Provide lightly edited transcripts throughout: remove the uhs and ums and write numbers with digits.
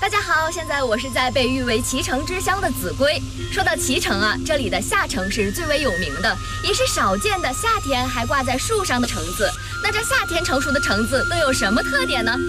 大家好，现在我是在被誉为脐橙之乡的秭归。说到脐橙啊，这里的夏橙是最为有名的，也是少见的夏天还挂在树上的橙子。那这夏天成熟的橙子都有什么特点呢？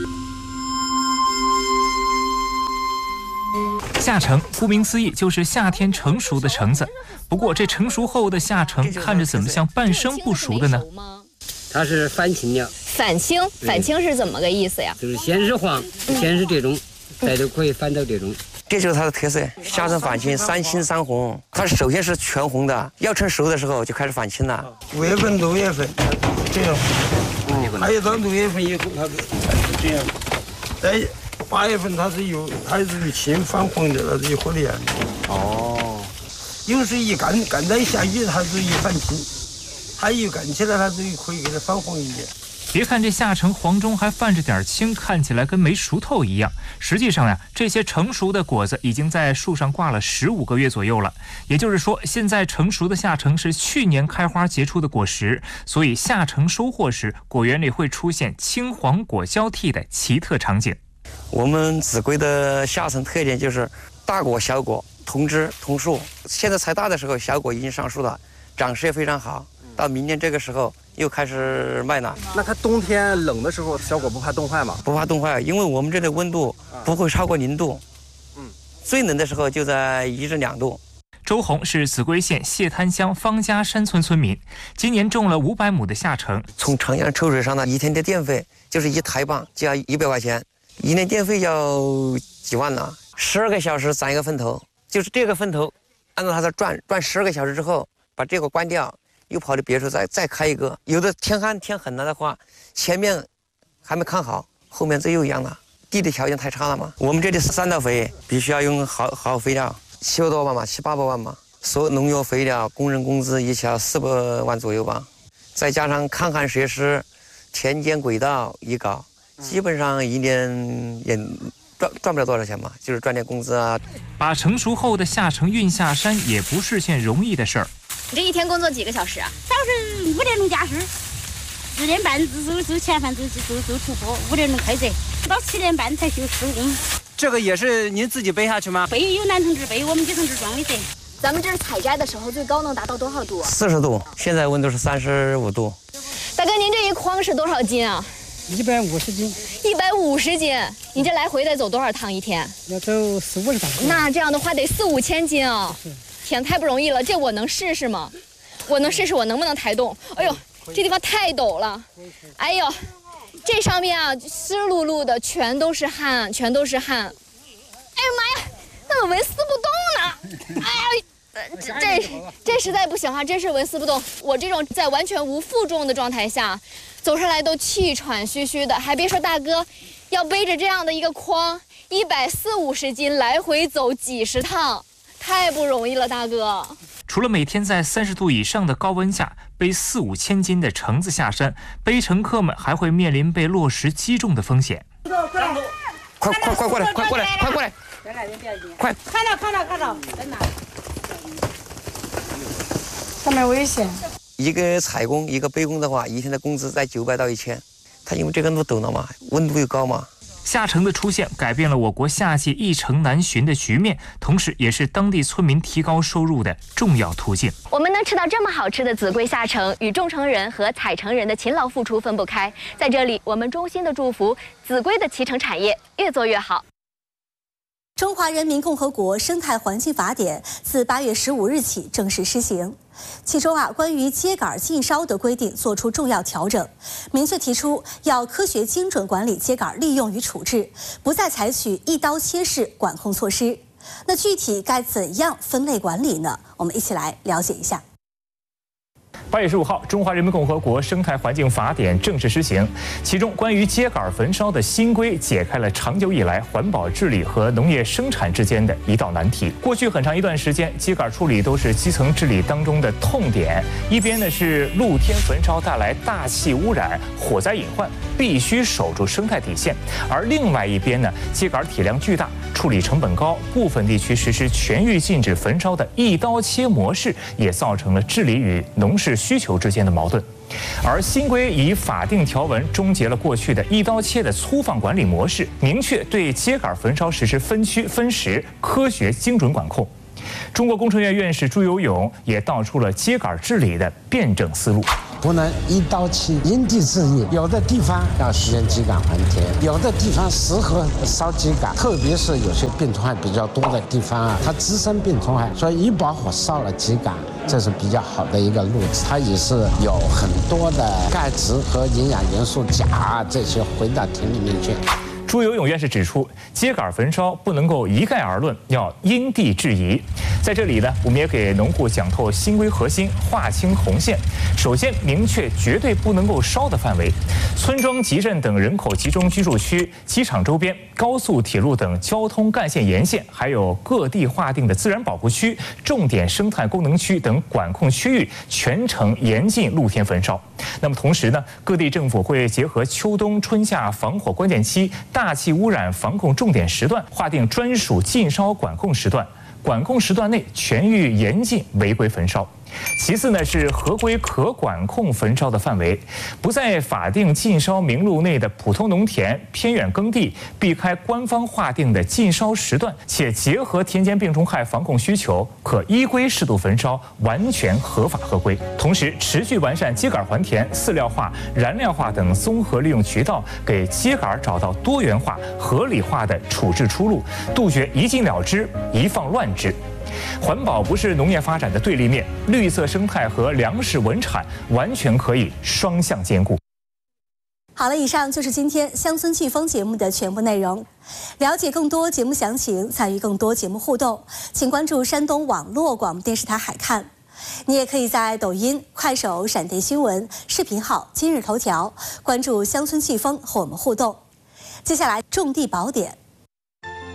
夏橙顾名思义就是夏天成熟的橙子。不过这成熟后的夏橙看着怎么像半生不熟的呢？ 它是返青的。 返青，返青是怎么个意思呀？ 就是先是黄，先是这种，再就可以翻到这种。 这就是它的特色，夏橙返青，三青三红。它首先是全红的，要成熟的时候就开始返青了。 5月份、6月份这样，还有到6月份以后它是这样，在8月份它是由青泛黄的，它是有火的样子。哦，有时一干在下雨，它是一返青，它一干起来，它就可以给它泛黄一点。 别看这夏橙黄中还泛着点青，看起来跟没熟透一样，实际上呀，这些成熟的果子已经在树上挂了15个月左右了。也就是说，现在成熟的夏橙是去年开花结出的果实，所以夏橙收获时，果园里会出现青黄果交替的奇特场景。 我们秭归的夏橙特点就是大果小果，同枝同树。现在采大的时候，小果已经上树了，长势也非常好。到明年这个时候又开始卖了。 那它冬天冷的时候，小果不怕冻坏吗？ 不怕冻坏，因为我们这里温度不会超过0度。最冷的时候就在1至2度。 周红是秭归县谢滩乡方家山村村民，今年种了500亩的夏橙。 从长江抽水上呢，一天的电费就是1台磅就要100块钱，一年电费要几万了。12个小时攒一个分头，就是这个分头，按照它的转12个小时之后，把这个关掉。又跑到别处再开一个，有的天寒天狠了的话，前面还没看好，后面这又一样了。地理条件太差了嘛。我们这里3道肥必须要用好肥料，700多万嘛，700、800万嘛。所有农药、肥料、工人工资一起要400万左右吧，再加上看看设施、田间轨道一搞，基本上一年也赚不了多少钱嘛，就是赚点工资啊。 把成熟后的夏橙运下山也不是件容易的事儿。 你这一天工作几个小时啊？ 早是5点钟加时，4点半走前饭走出货，5点钟开辙，到7点半才休收工。 这个也是您自己背下去吗？ 背有男同志背，我们女同志装的噻。 咱们这儿采摘的时候最高能达到多少度啊 ？40度，现在温度是35度。 大哥，您这一筐是多少斤啊 ？150斤。 150斤，你这来回得走多少趟一天？ 要走40-50趟。 那这样的话得4-5千斤啊！天，太不容易了，这我能试试吗？我能试试我能不能抬动？哎呦，这地方太陡了！哎呦，这上面啊湿漉漉的，全都是汗，全都是汗。哎呀妈呀，那纹丝不动呢！哎呀，这实在不行啊，真是纹丝不动。我这种在完全无负重的状态下走上来都气喘吁吁的，还别说大哥要背着这样的一个筐，140-150斤来回走几十趟。太不容易了，大哥。 除了每天在30度以上的高温下背4-5千斤的橙子下山，背乘客们还会面临被落石击中的风险。 快过来！快！ 看到，在哪？ 上面危险。 一个采工，一个背工的话，一天的工资在900到1000。他因为这个路陡了嘛，温度又高嘛。 夏橙的出现改变了我国夏季一橙难寻的局面，同时也是当地村民提高收入的重要途径。 我们能吃到这么好吃的秭归夏橙，与种橙人和采橙人的勤劳付出分不开。在这里，我们衷心的祝福秭归的脐橙产业越做越好。 中华人民共和国生态环境法典自8月15日起正式施行，其中关于秸秆禁烧的规定作出重要调整，明确提出要科学精准管理秸秆利用与处置，不再采取一刀切式管控措施。那具体该怎样分类管理呢？我们一起来了解一下。 8月15号，中华人民共和国生态环境法典正式施行，其中关于秸秆焚烧的新规解开了长久以来环保治理和农业生产之间的一道难题。过去很长一段时间，秸秆处理都是基层治理当中的痛点。一边呢是露天焚烧带来大气污染、火灾隐患，必须守住生态底线；而另外一边呢，秸秆体量巨大，处理成本高，部分地区实施全域禁止焚烧的一刀切模式，也造成了治理与农事需求之间的矛盾。而新规以法定条文终结了过去的一刀切的粗放管理模式，明确对秸秆焚烧实施分区分时、科学精准管控。中国工程院院士朱有勇也道出了秸秆治理的辩证思路。 不能一刀切，因地制宜。有的地方要实现秸秆还田，有的地方适合烧秸秆，特别是有些病虫害比较多的地方啊，它滋生病虫害，所以一把火烧了秸秆，这是比较好的一个路子。它也是有很多的钙质和营养元素钾这些回到田里面去。 朱有勇院士指出，秸秆焚烧不能够一概而论，要因地制宜。在这里呢，我们也给农户讲透新规核心，划清红线。首先，明确绝对不能够烧的范围，村庄、集镇等人口集中居住区、机场周边、高速铁路等交通干线沿线，还有各地划定的自然保护区、重点生态功能区等管控区域，全程严禁露天焚烧。那么同时呢，各地政府会结合秋冬、春夏防火关键期、大气污染防控重点时段，划定专属禁烧管控时段，管控时段内全域严禁违规焚烧。其次呢，是合规可管控焚烧的范围，不在法定禁烧名录内的普通农田、偏远耕地，避开官方划定的禁烧时段，且结合田间病虫害防控需求，可依规适度焚烧，完全合法合规。同时，持续完善秸秆还田、饲料化、燃料化等综合利用渠道，给秸秆找到多元化、合理化的处置出路，杜绝一禁了之、一放乱之。环保不是农业发展的对立面，绿色生态和粮食稳产完全可以双向兼顾。 好了，以上就是今天《乡村季风》节目的全部内容。了解更多节目详情，参与更多节目互动，请关注山东网络广播电视台海看。你也可以在抖音、快手、闪电新闻、视频号、今日头条关注《乡村季风》和我们互动。接下来，种地宝典。